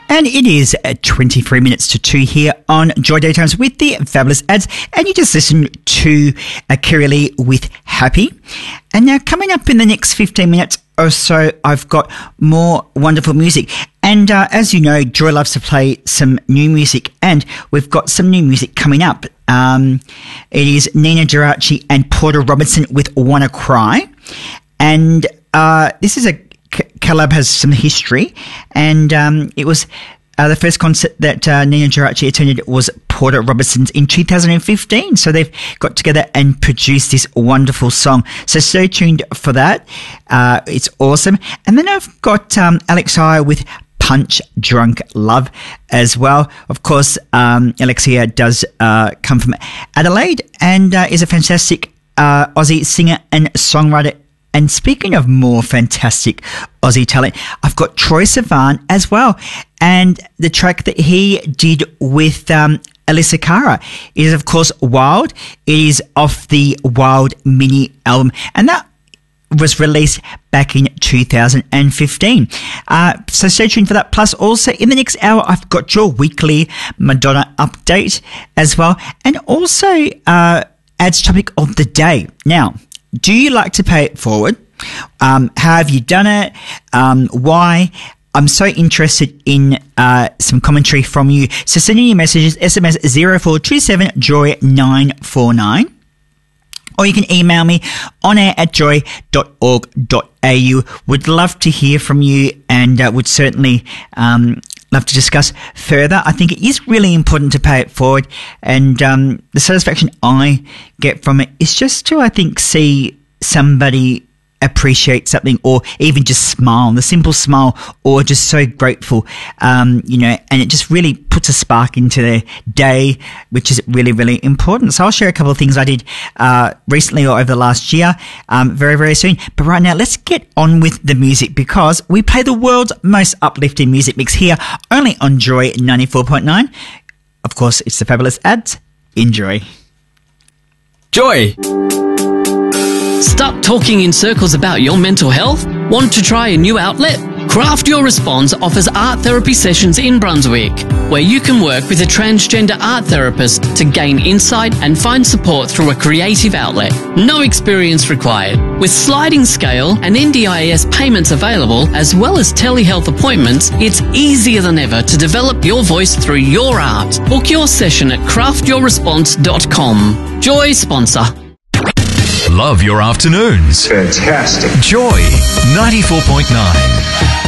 And it is 23 minutes to 2 here on Joy Daytimes with the Fabulous Ads. And you just listened to Kira Lee with Happy. And now coming up in the next 15 minutes or so, I've got more wonderful music. And as you know, Joy loves to play some new music. And we've got some new music coming up. It is Nina Geraci and Porter Robinson with Wanna Cry. And this is a collab, has some history, and it was the first concert that Nina Geraci attended was Porter Robinson's in 2015. So they've got together and produced this wonderful song. So stay tuned for that. It's awesome. And then I've got Alexia with Punch Drunk Love as well. Of course, Alexia does come from Adelaide and is a fantastic Aussie singer and songwriter. And speaking of more fantastic Aussie talent, I've got Troye Sivan as well. And the track that he did with Alyssa Cara is, of course, Wild. It is off the Wild mini album. And that was released back in 2015. So stay tuned for that. Plus, also in the next hour, I've got your weekly Madonna update as well. And also Ads topic of the day. Now, do you like to pay it forward? How have you done it? Why? I'm so interested in some commentary from you. So send in your messages, SMS 0427-JOY949. Or you can email me on air at joy.org.au. Would love to hear from you and would certainly love to discuss further. I think it is really important to pay it forward, and the satisfaction I get from it is just to, I think, see somebody appreciate something or even just smile, the simple smile, or just so grateful, and it just really puts a spark into their day, which is really, really important. So I'll share a couple of things I did recently or over the last year, very, very soon. But right now, let's get on with the music, because we play the world's most uplifting music mix here only on Joy 94.9. Of course, it's the Fabulous Ads. Enjoy. Joy! Stuck talking in circles about your mental health? Want to try a new outlet? Craft Your Response offers art therapy sessions in Brunswick, where you can work with a transgender art therapist to gain insight and find support through a creative outlet. No experience required. With sliding scale and NDIS payments available, as well as telehealth appointments, it's easier than ever to develop your voice through your art. Book your session at craftyourresponse.com. Joy sponsor. Love your afternoons. Fantastic. Joy 94.9.